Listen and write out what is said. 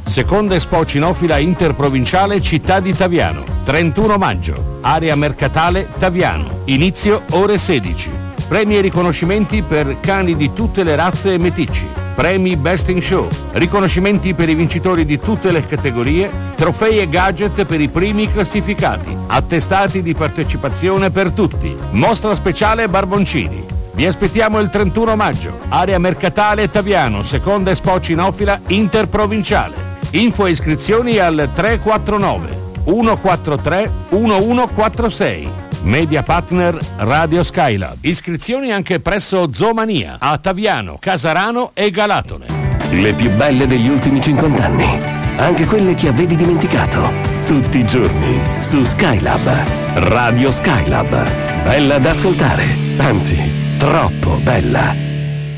Seconda Expo Cinofila Interprovinciale Città di Taviano, 31 maggio, area mercatale Taviano, inizio ore 16. Premi e riconoscimenti per cani di tutte le razze e meticci, premi Best in Show, riconoscimenti per i vincitori di tutte le categorie, trofei e gadget per i primi classificati, attestati di partecipazione per tutti, mostra speciale Barboncini. Vi aspettiamo il 31 maggio, area mercatale Taviano, seconda Expo Cinofila Interprovinciale. Info e iscrizioni al 349 143 1146. Media partner Radio Skylab. Iscrizioni anche presso Zoomania a Taviano, Casarano e Galatone. Le più belle degli ultimi 50 anni, anche quelle che avevi dimenticato. Tutti i giorni su Skylab. Radio Skylab. Bella da ascoltare, anzi, troppo bella.